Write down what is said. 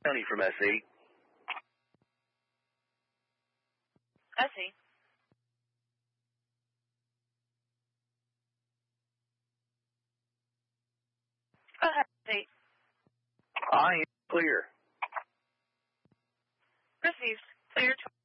Tony from SE. SE. Go ahead, SE. I am clear. Received. Clear to